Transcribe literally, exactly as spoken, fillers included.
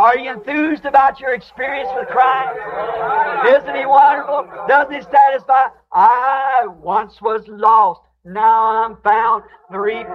Are you enthused about your experience with Christ? Isn't He wonderful? Doesn't He satisfy? I once was lost, now I'm found. The